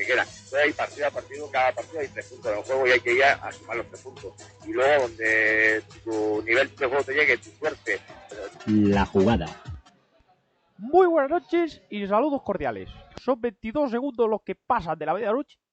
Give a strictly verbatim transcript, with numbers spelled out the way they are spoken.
quieran. Entonces hay partido a partido, cada partido hay tres puntos en el juego y hay que ir a sumar los tres puntos. Y luego donde tu nivel de juego te llegue, tu suerte. La jugada. Muy buenas noches y saludos cordiales. Son veintidós segundos los que pasan de la medianoche